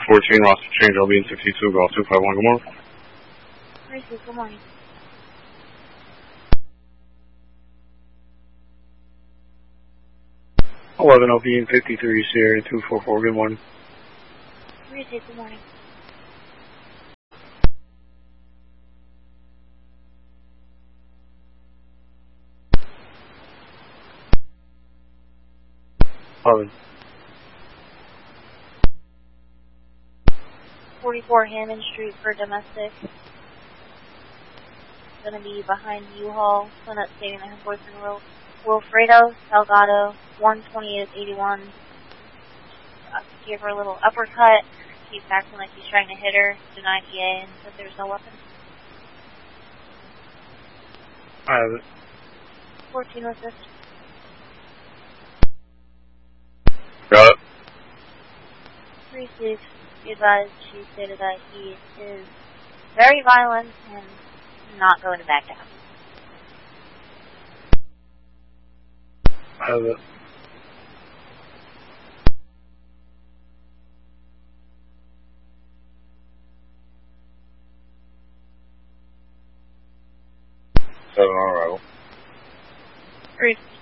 14, lost change, I'll be in 62, golf 251, good morning. Good morning. Eleven OP in 53, Sierra 244, good morning. Good morning. Eleven. 44 Hammond Street for domestic. Gonna be behind U-Haul, one up staying at her boyfriend Wilfredo Salgado, 128-81. Gave her a little uppercut. He's acting like he's trying to hit her, denied EA, and said there's no weapon. I have it. 14 was this. Got it. Received. Be advised, she stated that he is very violent and not going to back down. I have it. Seven on arrival. Received.